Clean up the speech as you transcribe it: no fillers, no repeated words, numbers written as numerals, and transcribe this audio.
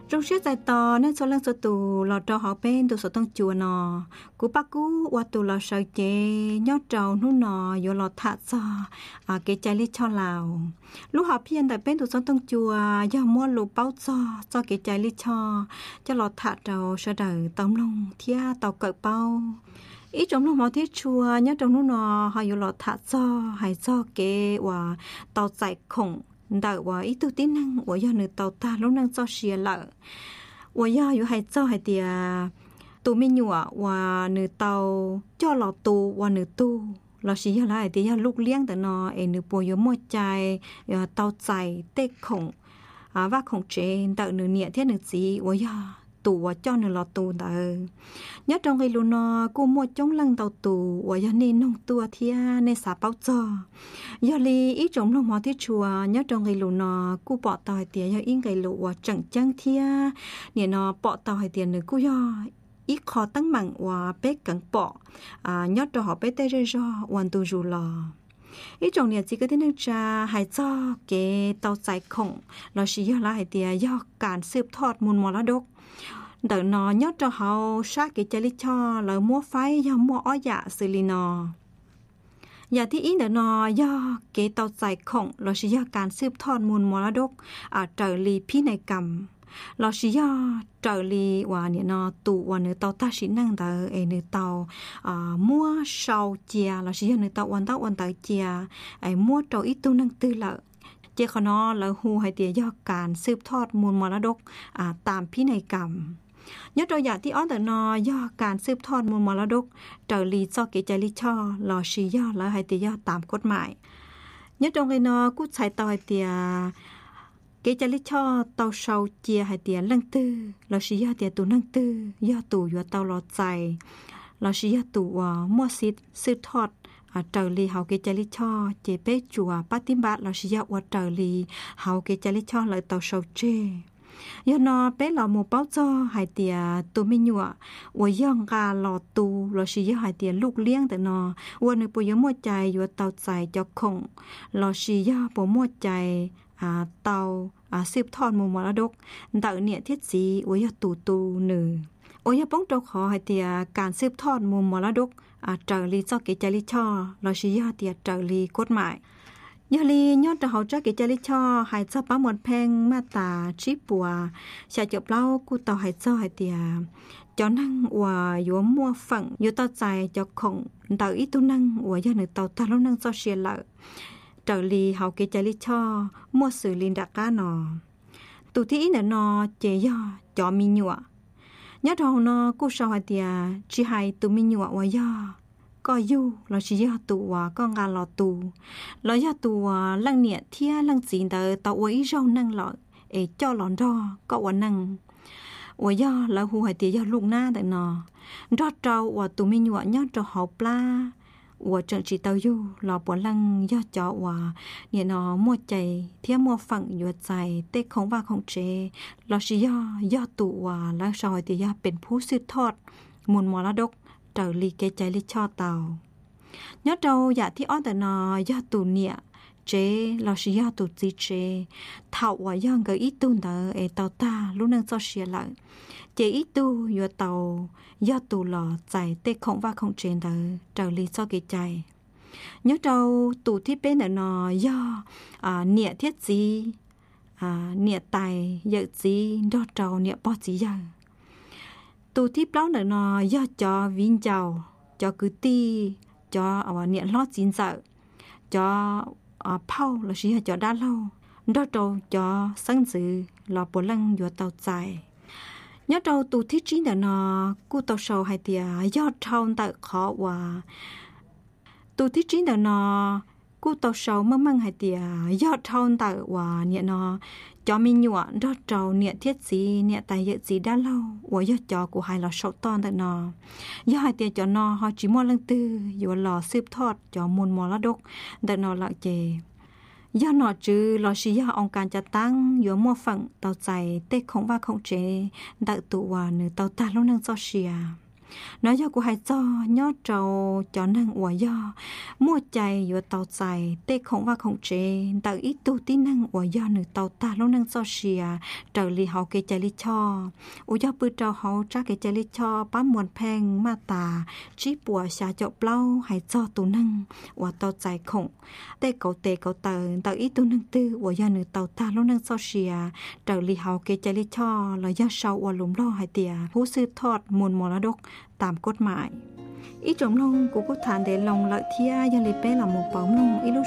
trong suốt dài to nên số lần số tù lọt trâu họ bên tù số tông chùa nọ cú bác cú qua tù lọt sợ chế nhót trâu nú nọ vô lọt thả cho cái trái lít cho lào lúc họ phiền tại bên tù số tông chùa do mua lụp bao cho cái trái lít cho lọt thả trâu sợ đời tông lông thia tàu cỡ bao ý trong lúc mà thiết chùa nhớ trong lúc nọ họ vô lọt thả cho hay cho cái và tàu chạy khủng đợiว่าอีตุตินังว่าย่อนึกเตาตาแล้วนังจอเสียละว่าย่ออยู่ให้เจ้าให้เตียตูไม่หยัวว่านึกเตาจ่อหลอตูว่านึกตูเราสิย่อละให้เตียลูกเลี้ยงแต่นอนึกปัวอยู่มั่วใจเตาใจเต็กของว่าของเจนแต่นึกเนี่ยเที่ยนึกจีว่าย่อตัวcho nên là tù đời nhớ trong cái lúa nó cô mua chống lăng tàu tù và giờ nên nông tua thia nên xả bao cho giờ li ít trong lòng họ thiết chùa nhớ trong cái lúa nó cô bỏ tỏi tiền giờ in cái lúa chẳng chẳng thia nè nó bỏ tỏi tiền nữa cô giờ ít khó tăng mạnh và bé cẩn bỏ nhớ trong họ bé tê rơi hoàn tu dù lò ít trong này chỉ có tiếng trà hay cho cái tàu chạy khổng là chỉ giờ lại tiền do cảnสืบทอดมูลมรดกเดินนอnhớ cho họ sát cái trái lý cho là mua phái do mua ó dạ xử lý nọอย่าที่อินเดนอย่าเกตเอาใจของเราสิยาการสืบทอดมูลมรดกเจรีพินัยกรรมเราสิยาเจรีว่าเนี่ยนอตูว่าเนื้อเตาตาชินังเตอเนื้อเตามัวเชาเจียเราสิยาเนื้อเตาวันเตาเจียมัวเตาอีตูนังตื้อละเจ้าขนอแล้วฮูให้เตียย่อการสืบทอดมูลมรดกตามพินัยกรรมยอดตัวอย่างที่อ้อนแต่นอย่อการสืบทอดมูลมรดกเจรีซอกเกจลิช่อรอชีย่อแล้วให้เตียย่อตามกฎหมายยอดตรงไอ้นอกู้ใช้ต่อให้เตียเกจลิช่อเตาเชาเจียให้เตียลังตื้อรอชีย่อเตียตูลังตื้อย่อตู่อยู่เตารอใจรอชีย่อตู่ว่ามั่วซิดสืบทอดเจรีเฮาเกจลิช่อเจเป้จัวปฏิบัติรอชีย่อว่าเจรีเฮาเกจลิช่อเลยเตาเชาเจยอนอเป้หล่อหมูเป้าจ้อหายเตียตัวไม่หยัวว่าย่องกาหล่อตูเราชียหายเตียลูกเลี้ยงแต่นอวันนึงปุยมั่วใจอยู่เตาใจเจ้าคงเราชียาปุมั่วใจเตาสืบทอดมูมรดกเตาเนี่ยทิศสีว่ายตูหนึ่งโอ้ยป้องเจ้าขอหายเตียการสืบทอดมูมรดกเจรีเจ้าเกจลิช่อเราชียาเตียเจรีกฎหมายยาลียอดจะเขาจะกิจลิช่อหายเจ้าป้าหมดแพงมาตาชิปัวชาจับเล่ากูต่อหายเจ้าหายเตียเจ้านั่งว่าอยู่มัวฝั่งอยู่ต่อใจเจ้าคงเต่าอีตุนั่งว่ายาหนึ่งเต่าตาแล้วนั่งเจ้าเชียร์ละเจ้าลีเขากิจลิช่อมัวสื่อลินดักก้านอตุที่อีนอเจียจอมีหยัวยอดทองนอกูชาวหายเตียชีหายตุมีหยัวว่ายาก็อยู่เราชี้ยาตัวก็งานเราตัวเรายาตัวลังเนี่ยเที่ยลังจีนเตอตัวไว้เรานั่งหล่อเจ้าหลอนรอก็วันนั่งว่าย่อแล้วหูหายเตียยาลูกหน้าแต่นอรอดเราว่าตัวไม่หยวดยอดเราหอบปลาว่าจังจีเตาอยู่เราปวดลังยอดจ่อว่าเนี่ยนอมัวใจเที่ยมัวฝังอยู่ใจเต็กของว่าของเจเราชี้ยอดตัวแล้วชาวเตียเป็นผู้สืบทอดมูลมรดกเจรีเกจลิช่อเตายอดเราอยากที่อ้อนแต่นอยอดตูเนี่ยเจเราชียอดตูจีเจเท่าว่าย่องกับอีตูเตอเตาตาลูกนางเจ้าเชียร์เลยเจอีตูอยู่เตายอดตูหล่อใจเต็กของว่าของเจนเตอเจรีเจ้าเกจใจยอดเราตูที่เป็นแต่นอย่อเนี่ยเทียจีเนี่ยไตเยอะจีดอดเราเนี่ยปอจีเยอะตูที่เปล่าหน่อยนอย่าจอวินเจ้าจอคือตีจอเนี่ยล้อจีนเสือจอเผาเราชี้ให้จอด้านเล่าดอโตจอสังสือหล่อปวดลังอยู่เตาใจยอดเราตูที่จีนแต่นกูเตาโชว์ให้เตียยอดเท่าแต่ขอว่าตูที่จีนแต่นกูเตาโชว์มั่งให้เตียยอดเท่าแต่ว่าเนี่ยนจอมีหยัวดอเจ้าเนี่ยเทียจีเนี่ยแต่เยอะจีด้านเล่าว่าย่อจอกูให้เราชอบตอนแต่นอย่าให้เตียจอนอเขาจีมัวลังตื้ออยู่หล่อสืบทอดจอมูลมรดกแต่นอละเจย่าหนอจื้อหล่อชียาองการจะตั้งอยู่มัวฝั่งเตาใจเต็กของว่าของเจดักตัวเนื้อเตาตาแล้วนางเจ้าเชีย nói cho cô hay cho nhớ trâu cho năng ủa do mua chạy vừa tàu chạy tê không và không chế tạo ít tu tí năng ủa do nữ tàu ta lúc năng so xìa trở lì họ cái chạy lì cho ủa do bữa trâu họ chắc cái chạy lì cho bám muôn phèn ma tà chỉ bùa xả chọc lâu hay cho tu năng ủa tàu chạy không tê cậu tờ tạo ít tu năng tư ủa do nữ tàu ta lúc năng so xìa trở lì họ cái chạy lì cho là do sau ủa lùm lo hay tìaผู้สืบทอดมูลมรดกตามกฎหมายอีจมลงกูก็ทานเดลงละเทียยังเลยเป้ละหมูเป๋าลงอีลูก